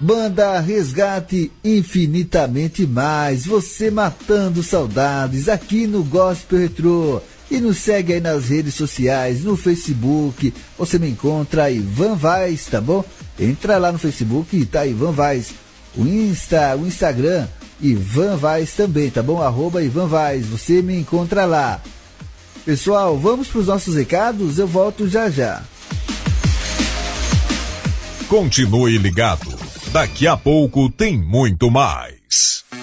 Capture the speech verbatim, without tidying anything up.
Banda Resgate Infinitamente Mais, você matando saudades aqui no Gospel Retrô. E nos segue aí nas redes sociais, no Facebook, você me encontra Ivan Vaz, tá bom? Entra lá no Facebook e tá Ivan Vaz. O Insta, o Instagram, Ivan Vaz também, tá bom? Arroba Ivan Vaz, você me encontra lá. Pessoal, vamos para os nossos recados, eu volto já já. Continue ligado, daqui a pouco tem muito mais.